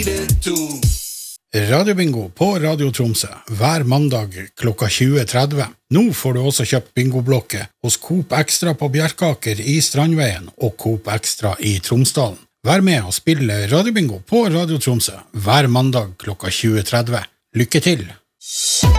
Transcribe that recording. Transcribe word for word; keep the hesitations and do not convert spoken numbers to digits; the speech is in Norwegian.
Radiobingo på Radio Tromsø hver mandag klokka tjue tretti. Nå får du også kjøpt bingoblokke hos Coop Extra på Bjerkaker i Strandveien og Coop Extra i Tromsdalen. Vær med og spille Radiobingo på Radio Tromsø hver mandag klokka tjue tretti. Lykke til!